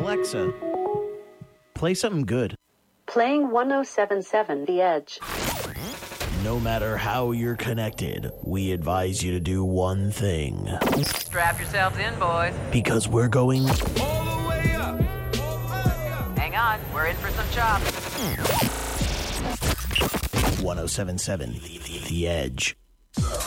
Alexa, play something good. Playing 1077 The Edge. No matter how you're connected, we advise you to do one thing. Strap yourselves in, boys. Because we're going All the way up. Hang on, we're in for some chops. 1077 The Edge.